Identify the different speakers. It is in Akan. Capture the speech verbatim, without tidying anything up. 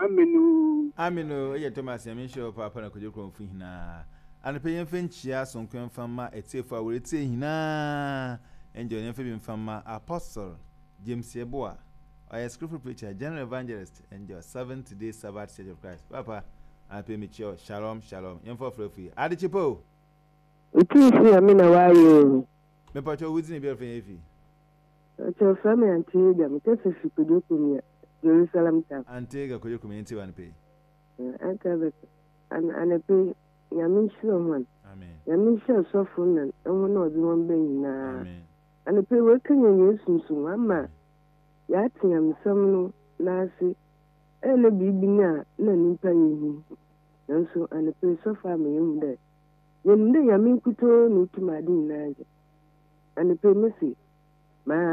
Speaker 1: Aminu.
Speaker 2: Aminu, ye Thomas Yamisho papa na kujuru kwa mfihina. Anape yemfe nchia sonkwe mfama etefa wurete hina. Enjo yemfe bimfama Apostle James Yeboa. Oya scripture preacher, general evangelist, enjo seventh day Sabbath Church of Christ. Papa, anape michio shalom shalom. Yemfo frefi. Adi chipo.
Speaker 3: Utusi amina wayo.
Speaker 2: Me pacho wizini bi ofen yefi.
Speaker 3: Cho fami Antiga, mtese sikudu kumya Jerusalem ta.
Speaker 2: Antiga kujo kumyenti wanpe.
Speaker 3: Anta be an anape yamisho man.
Speaker 2: Amen.
Speaker 3: Yamisho sofu nan omo odi won be nyina.
Speaker 2: Amen.
Speaker 3: Anape wakanya yesunsun ama ya tinya msam no nasi ele bibi na na nipa yehu. Nanso anape sofa me yum de. Yem de yamin kuto no tumadi naje. Anape mesi ma